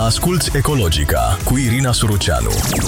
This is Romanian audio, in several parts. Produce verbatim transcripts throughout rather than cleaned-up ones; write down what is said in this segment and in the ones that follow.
Asculți Ecologica cu Irina Suruceanu.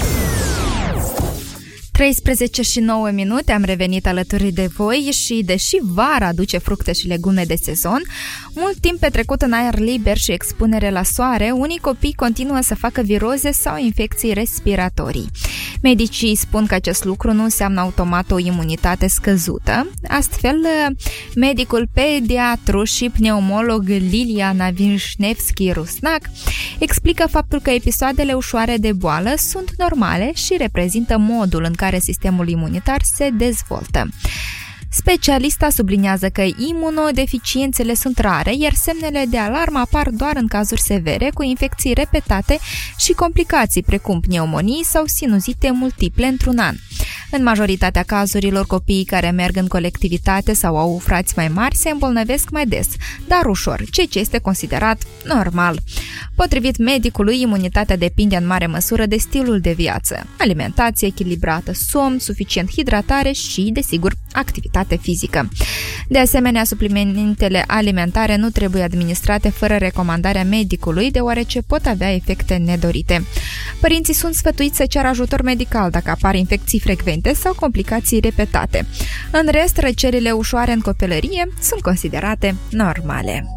treisprezece și nouă minute, am revenit alături de voi și deși vara aduce fructe și legume de sezon, mult timp petrecut în aer liber și expunere la soare, unii copii continuă să facă viroze sau infecții respiratorii. Medicii spun că acest lucru nu înseamnă automat o imunitate scăzută. Astfel, medicul pediatru și pneumolog Liliana Vișnevski-Rusnac explică faptul că episoadele ușoare de boală sunt normale și reprezintă modul în care sistemul imunitar se dezvoltă. Specialista subliniază că imunodeficiențele sunt rare, iar semnele de alarmă apar doar în cazuri severe, cu infecții repetate și complicații precum pneumonii sau sinuzite multiple într-un an. În majoritatea cazurilor, copiii care merg în colectivitate sau au frați mai mari se îmbolnăvesc mai des, dar ușor, ceea ce este considerat normal. Potrivit medicului, imunitatea depinde în mare măsură de stilul de viață, alimentație echilibrată, somn, suficient hidratare și, desigur, activitate fizică. De asemenea, suplimentele alimentare nu trebuie administrate fără recomandarea medicului, deoarece pot avea efecte nedorite. Părinții sunt sfătuiți să ceară ajutor medical dacă apar infecții frecvente sau complicații repetate. În rest, răcelile ușoare în copilărie sunt considerate normale.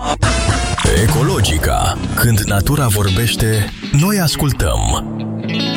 Ecologica. Când natura vorbește, noi ascultăm.